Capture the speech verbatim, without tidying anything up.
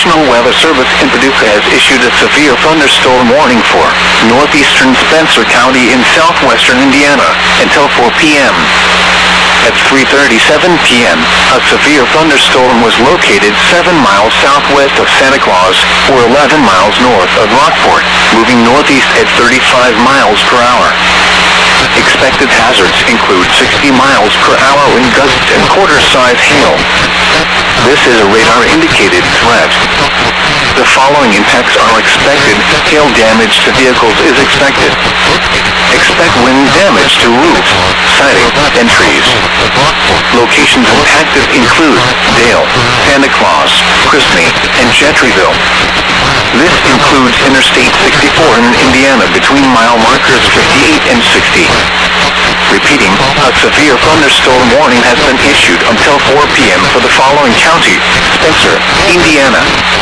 National Weather Service in Paducah has issued a severe thunderstorm warning for northeastern Spencer County in southwestern Indiana until four p m At three thirty-seven p m, a severe thunderstorm was located seven miles southwest of Santa Claus or eleven miles north of Rockport, moving northeast at thirty-five miles per hour. Expected hazards include sixty miles per hour wind gusts and quarter-size hail. This is a radar-indicated threat. The following impacts are expected. Hail damage to vehicles is expected. Expect wind damage to roofs, siding, and trees. Locations impacted include Dale, Santa Claus, Crispney, and Gentryville. This includes Interstate sixty-four in Indiana between mile markers fifty-eight and sixty. Repeating, a severe thunderstorm warning has been issued until four p m for the following counties: Spencer, Indiana,